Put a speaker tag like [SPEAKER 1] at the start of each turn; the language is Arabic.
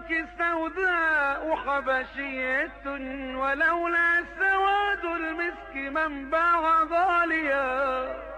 [SPEAKER 1] عنك سوداء حبشية، ولولا سواد المسك من باع غاليا.